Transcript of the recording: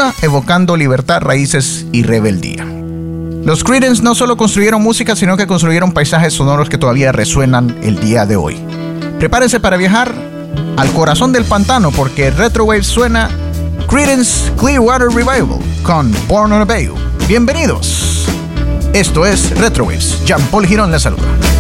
fuga evocando libertad, raíces y rebeldía. Los Creedence no solo construyeron música, sino que construyeron paisajes sonoros que todavía resuenan el día de hoy. Prepárense para viajar al corazón del pantano, porque Retrowave suena Creedence Clearwater Revival con Born on a Bayou. Bienvenidos. Esto es Retrowaves. Jean Paul Girón les saluda.